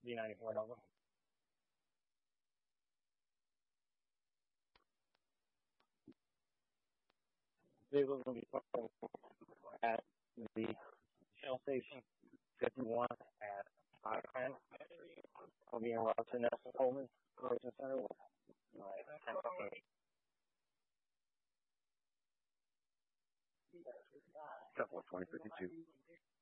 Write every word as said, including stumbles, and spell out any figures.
B ninety-four Nova. Vehicles will be parked at the Shell Station fifty-one at I ten. I'll be in Robinson Nelson Coleman Convention Center with my ten fifteen. Couple of twenty fifty-two.